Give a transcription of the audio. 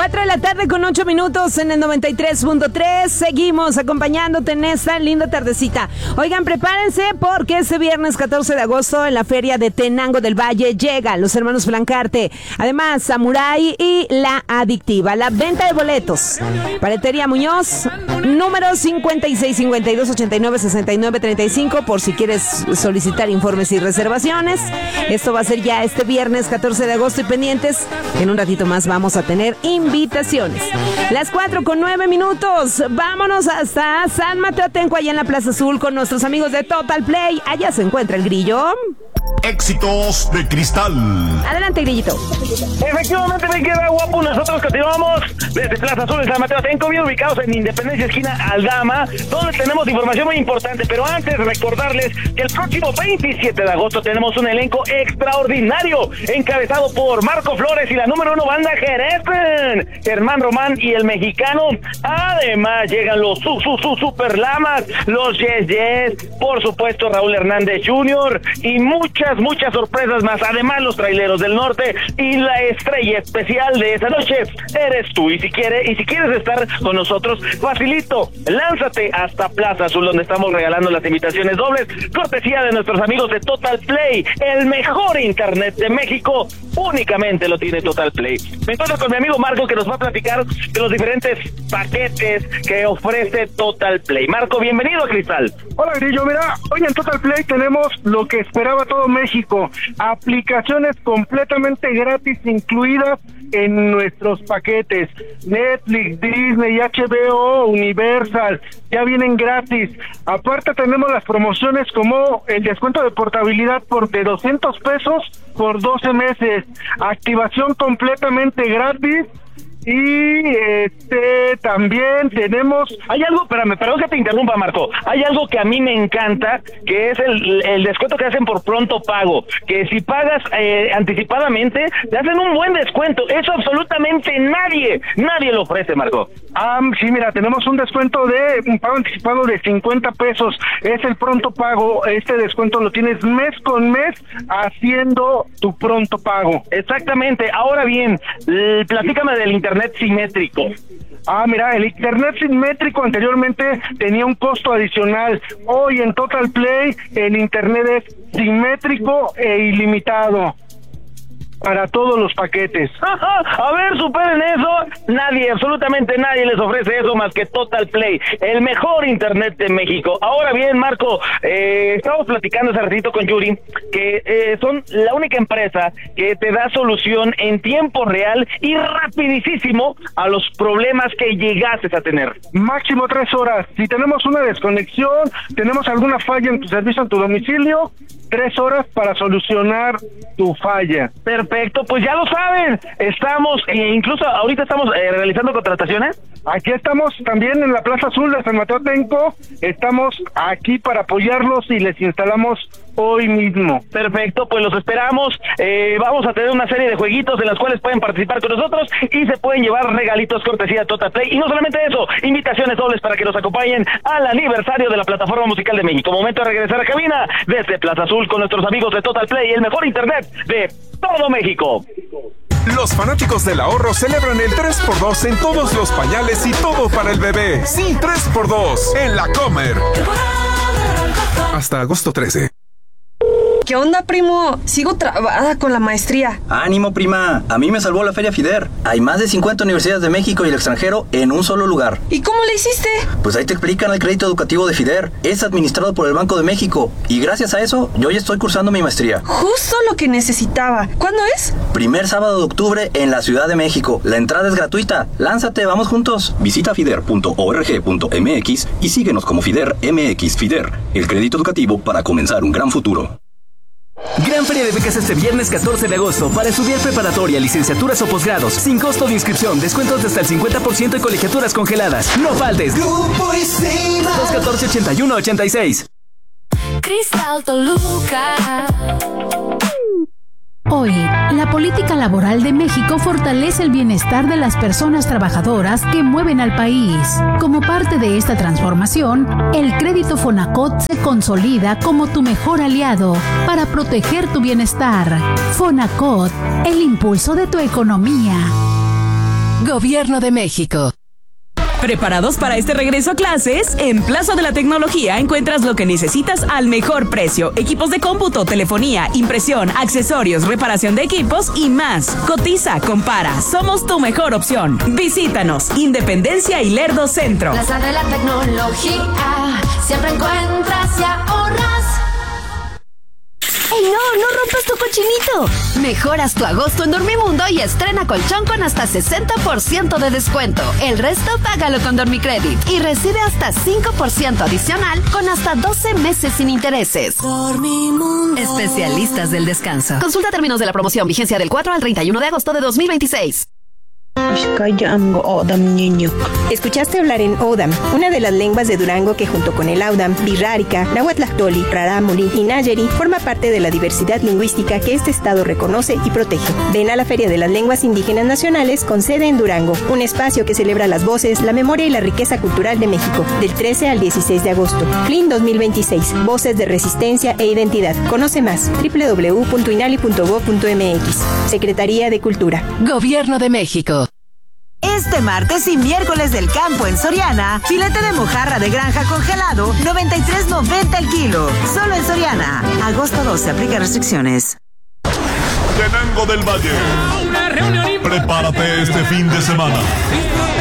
4 de la tarde con 8 minutos en el 93.3. Seguimos acompañándote en esta linda tardecita. Oigan, prepárense porque este viernes 14 de agosto en la feria de Tenango del Valle llegan los hermanos Blancarte. Además, Samurai y La Adictiva. La venta de boletos. Paletería Muñoz, número 5652896935 por si quieres solicitar informes y reservaciones. Esto va a ser ya este viernes 14 de agosto y pendientes. En un ratito más vamos a tener invitaciones. Las 4:09. Vámonos hasta San Mateo Atenco, allá en la Plaza Azul, con nuestros amigos de Total Play. Allá se encuentra el Grillo. Éxitos de Cristal. Adelante, Grillito. Efectivamente, me queda guapo. Nosotros continuamos desde Plaza Azul de San Mateo Atenco, bien ubicados en Independencia, esquina Aldama, donde tenemos información muy importante. Pero antes, recordarles que el próximo 27 de agosto tenemos un elenco extraordinario, encabezado por Marco Flores y la número 1 banda Jerez, Germán Román y el mexicano. Además, llegan los Super Lamas, los Yes, por supuesto, Raúl Hernández Jr. y muchas sorpresas más. Además, los Traileros del Norte, y la estrella especial de esa noche eres tú. Y si quieres estar con nosotros, facilito, lánzate hasta Plaza Azul, donde estamos regalando las invitaciones dobles, cortesía de nuestros amigos de Total Play, el mejor internet de México. Únicamente lo tiene Total Play. Me encuentro con mi amigo Marco, que nos va a platicar de los diferentes paquetes que ofrece Total Play. Marco, bienvenido a Cristal. Hola, Grillo. Mira, hoy en Total Play tenemos lo que esperaba todo México: aplicaciones completamente gratis incluidas en nuestros paquetes. Netflix, Disney, HBO, Universal, ya vienen gratis. Aparte tenemos las promociones como el descuento de portabilidad de 200 pesos por 12 meses. Activación completamente gratis. Y también tenemos... Hay algo, perdón que te interrumpa, Marco. Hay algo que a mí me encanta, que es el descuento que hacen por pronto pago. Que si pagas anticipadamente, te hacen un buen descuento. Eso absolutamente nadie lo ofrece, Marco. Sí, mira, tenemos un descuento de un pago anticipado de 50 pesos. Es el pronto pago. Este descuento lo tienes mes con mes haciendo tu pronto pago. Exactamente. Ahora bien, platícame del internet simétrico. Mira, el internet simétrico anteriormente tenía un costo adicional. Hoy en Total Play el internet es simétrico e ilimitado para todos los paquetes. A ver, superen eso. Absolutamente nadie les ofrece eso más que Total Play, el mejor internet de México. Ahora bien, Marco, estábamos platicando hace ratito con Yuri, que son la única empresa que te da solución en tiempo real y rapidísimo a los problemas que llegases a tener. Máximo 3 horas. Si tenemos una desconexión, tenemos alguna falla en tu servicio, en tu domicilio, 3 horas para solucionar tu falla. Perfecto, pues ya lo saben. Estamos, incluso ahorita estamos realizando contrataciones. Aquí estamos también en la Plaza Azul de San Mateo Atenco. Estamos aquí para apoyarlos y les instalamos hoy mismo. Perfecto, pues los esperamos. Vamos a tener una serie de jueguitos en los cuales pueden participar con nosotros y se pueden llevar regalitos cortesía de Total Play. Y no solamente eso, invitaciones dobles para que nos acompañen al aniversario de la Plataforma Musical de México. Momento de regresar a cabina desde Plaza Azul con nuestros amigos de Total Play, el mejor internet de todo México. Los fanáticos del ahorro celebran el 3x2 en todos los pañales y todo para el bebé. Sí, 3x2 en La Comer. Hasta agosto 13. ¿Qué onda, primo? Sigo trabada con la maestría. Ánimo, prima. A mí me salvó la Feria FIDER. Hay más de 50 universidades de México y el extranjero en un solo lugar. ¿Y cómo le hiciste? Pues ahí te explican el crédito educativo de FIDER. Es administrado por el Banco de México. Y gracias a eso, yo ya estoy cursando mi maestría. Justo lo que necesitaba. ¿Cuándo es? Primer sábado de octubre en la Ciudad de México. La entrada es gratuita. Lánzate, vamos juntos. Visita fider.org.mx y síguenos como FIDER MX. FIDER, el crédito educativo para comenzar un gran futuro. Gran feria de becas este viernes 14 de agosto para estudiar preparatoria, licenciaturas o posgrados, sin costo de inscripción, descuentos de hasta el 50% y colegiaturas congeladas. No faltes. Grupo Isima 214-8186. Cristal Toluca. Hoy, la política laboral de México fortalece el bienestar de las personas trabajadoras que mueven al país. Como parte de esta transformación, el crédito Fonacot se consolida como tu mejor aliado para proteger tu bienestar. Fonacot, el impulso de tu economía. Gobierno de México. ¿Preparados para este regreso a clases? En Plaza de la Tecnología encuentras lo que necesitas al mejor precio. Equipos de cómputo, telefonía, impresión, accesorios, reparación de equipos y más. Cotiza, compara. Somos tu mejor opción. Visítanos. Independencia y Lerdo Centro. Plaza de la Tecnología. Siempre encuentras y ahorras. ¡Ey, no rompas tu cochinito! Mejoras tu agosto en Dormimundo y estrena colchón con hasta 60% de descuento. El resto págalo con Dormicredit y recibe hasta 5% adicional con hasta 12 meses sin intereses. Dormimundo. Especialistas del descanso. Consulta términos de la promoción, vigencia del 4 al 31 de agosto de 2026. Escuchaste hablar en Odam, una de las lenguas de Durango que junto con el Audam, Birrárica, Nahuatlactoli, Rarámuri y Nayeri forma parte de la diversidad lingüística que este estado reconoce y protege. Ven a la Feria de las Lenguas Indígenas Nacionales con sede en Durango, un espacio que celebra las voces, la memoria y la riqueza cultural de México, del 13 al 16 de agosto. FLIN 2026, Voces de Resistencia e Identidad. Conoce más, www.inali.gov.mx. Secretaría de Cultura. Gobierno de México. Este martes y miércoles del campo en Soriana, filete de mojarra de granja congelado, $93.90 el kilo. Solo en Soriana. Agosto 12, aplica restricciones. Tenango del Valle. Prepárate este fin de semana